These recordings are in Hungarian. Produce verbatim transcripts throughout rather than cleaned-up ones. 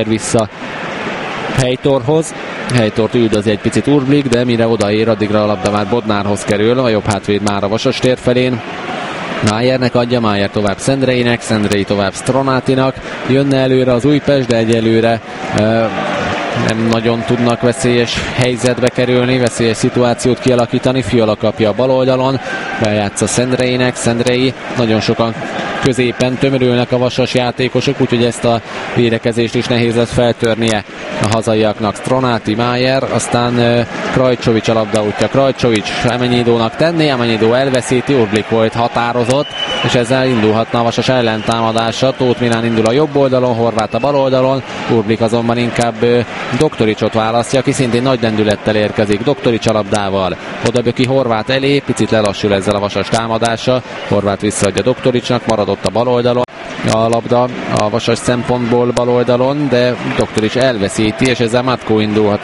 vissza Heitorhoz. Heitort üldözi egy picit Urblik, de mire odaér, addigra a labda már Bodnárhoz kerül, a jobb hátvéd már a Vasas tér felén. Májernek adja, Májer tovább Szendreinek, Szendrei tovább Stranátinak. Jönne előre az Újpest, de egyelőre uh, nem nagyon tudnak veszélyes helyzetbe kerülni, veszélyes szituációt kialakítani. Fiala kapja a bal oldalon, bejátsza Szendreinek, Szendrei, nagyon sokan középen tömörülnek a Vasas játékosok, úgyhogy ezt a védekezést is nehéz lesz feltörnie a hazaiaknak. Stranáti, Májer, aztán uh, Krajcsovics a labda útja. Krajcsovics Amenyidónak tenné, Amenyidó elveszíti, Urblik volt határozott, és ezzel indulhatna a Vasas ellentámadása. Tóth Milán indul a jobb oldalon, Horváth a bal oldalon, Urblik azonban inkább uh, Doktoricsot választja, aki szintén nagy lendülettel érkezik. Doktorics a labdával, odaböki Horváth elé, picit lelassul ezzel a Vasas támadása. Horváth visszaadja Doktoricsnak, maradott a bal oldalon a labda a Vasas szempontból bal oldalon, de Doktorics elveszíti, és ezzel Matko indulhat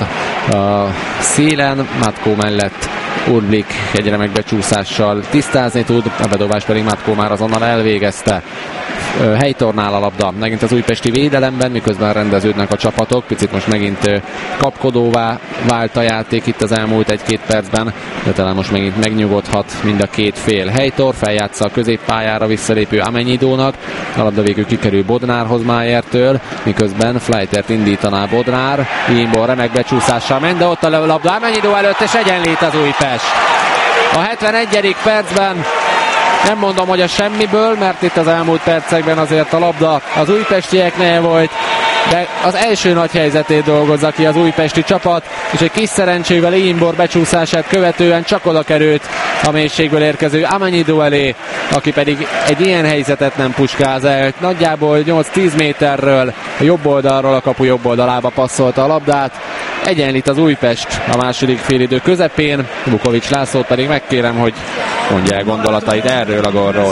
a szélen. Matko mellett Urblik egy remek becsúszással tisztázni tud, a bedobás pedig Matko már azonnal elvégezte. Heitornál a labda, megint az újpesti védelemben, miközben rendeződnek a csapatok, picit most megint kapkodóvá vált a játék itt az elmúlt egy-két percben, de talán most megint megnyugodhat mind a két fél. Heitor feljátsza a középpályára visszalépő Amenyidónak, a labda végül kikerül Bodnárhoz Májertől, miközben Fleitert indítaná Bodnár, Imbor remek becsúszással ment, de ott a labda Amenyidó előtt, és egyenlít az Újpest. A hetvenegyedik percben, nem mondom, hogy a semmiből, mert itt az elmúlt percekben azért a labda az újpestieknél volt, de az első nagy helyzetét dolgozza ki az újpesti csapat, és egy kis szerencsével Imbor becsúszását követően csak oda került a mélységből érkező Amenyidó elé, aki pedig egy ilyen helyzetet nem puskáz el. Nagyjából nyolc-tíz méterről a jobb oldalról a kapu jobb oldalába passzolta a labdát. Egyenlít az Újpest a második félidő közepén, Vukovics Lászlót pedig megkérem, hogy mondja el gondolatait erről a gólról.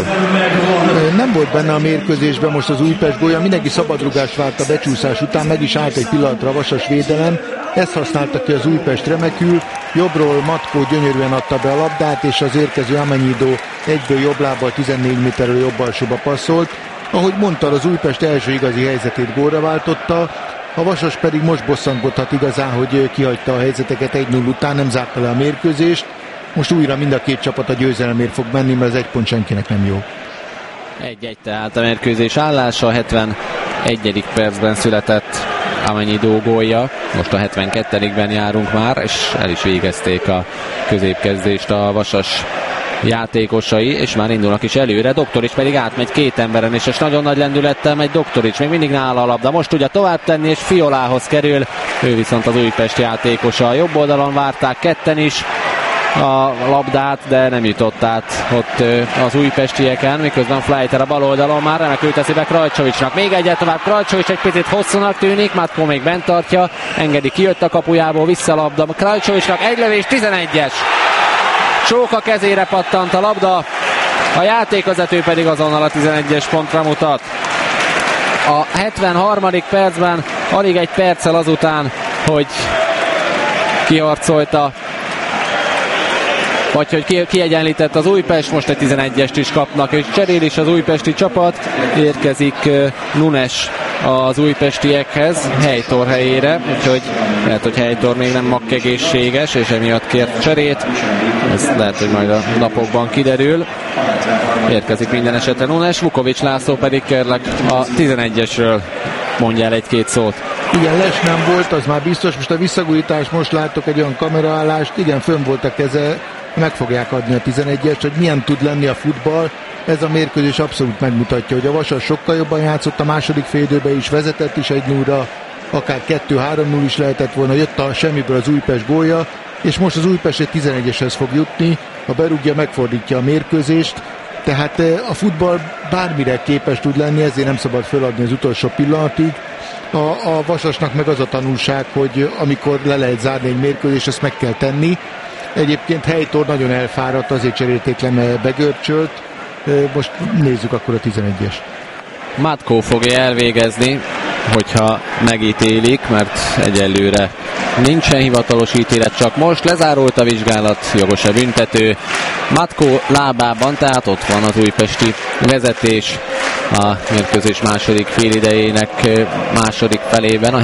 Nem volt benne a mérkőzésben most az Újpest gólja, mindenki szabadrugást várt a becsúszás után, meg is állt egy pillanatra a Vasas védelem, ezt használta ki az Újpest remekül, jobbról Matko gyönyörűen adta be a labdát, és az érkező Amenyidó egyből jobb lábbal tizennégy méterről jobb alsóba passzolt. Ahogy mondtad, az Újpest első igazi helyzetét gólra váltotta, a Vasas pedig most bosszantkodhat igazán, hogy kihagyta a helyzeteket egy null után, nem zárta le a mérkőzést. Most újra mind a két csapat a győzelemért fog menni, mert az egy pont senkinek nem jó. egy-egy tehát a mérkőzés állása, a hetvenegyedik percben született Amenyidó gólja. Most a hetvenkettedikben járunk már, és el is végezték a középkezdést a Vasas játékosai, és már indulnak is előre. Doktorics pedig átmegy két emberen, és és nagyon nagy lendülettel megy Doktorics, még mindig nála a labda. Most tudja tovább tenni, és Fiolához kerül. Ő viszont az Újpest játékosa. A jobb oldalon várták ketten is a labdát, de nem jutott át ott az újpestieken, miközben Fleiter a bal oldalon már remekül teszi be Krajcsovicsnak. Még egyet tovább, Krajcsovics egy picit hosszúnak tűnik, Matko még bent tartja, engedi, kijött a kapujából, vissza a labda Krajcsovicsnak, egy lövés, tizenegyes. Csóka kezére pattant a labda, a játékvezető pedig azonnal a tizenegyes pontra mutat. A hetvenharmadik percben, alig egy perccel azután, hogy kiharcolta, vagy hogy kiegyenlített az Újpest, most egy tizenegyest is kapnak, és cserél is az újpesti csapat, érkezik Nunes az újpestiekhez, Heitor helyére, úgyhogy lehet, hogy Heitor még nem makkegészséges, és emiatt kért cserét, ez lehet, hogy majd a napokban kiderül. Érkezik minden esetre Nunes, Vukovics László pedig kérlek a tizenegyesről mondja el egy-két szót. Igen, les nem volt, az már biztos, most a visszagújítás, most látok egy olyan kameraállást, igen, fönn volt a keze, meg fogják adni a tizenegyest, hogy milyen tud lenni a futball. Ez a mérkőzés abszolút megmutatja, hogy a Vasas sokkal jobban játszott a második félidőben is, vezetett is egy nullra, akár kettő-három null is lehetett volna, jött a semmiből az Újpest gólja, és most az Újpest egy tizenegyeshez fog jutni, ha berúgja, megfordítja a mérkőzést, tehát a futball bármire képes tud lenni, ezért nem szabad föladni az utolsó pillanatig. A, a Vasasnak meg az a tanulság, hogy amikor le lehet zárni egy mérkőzést, ezt meg kell tenni. Egyébként Heitor nagyon elfáradt, azért cserélték le, mert begörcsölt. Most nézzük akkor a tizenegyes. Matko fogja elvégezni, hogyha megítélik, mert egyelőre Nincsen hivatalos ítélet, csak most lezárult a vizsgálat, jogos a büntető. Matko lábában, tehát ott van az újpesti vezetés a mérkőzés második félidejének második felében.